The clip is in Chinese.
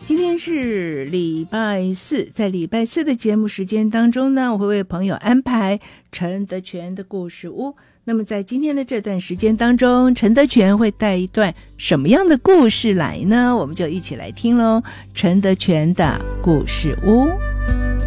今天是礼拜四，在礼拜四的节目时间当中呢，我会为朋友安排陈德全的故事屋。那么在今天的这段时间当中，陈德全会带一段什么样的故事来呢？我们就一起来听咯，陈德全的故事屋。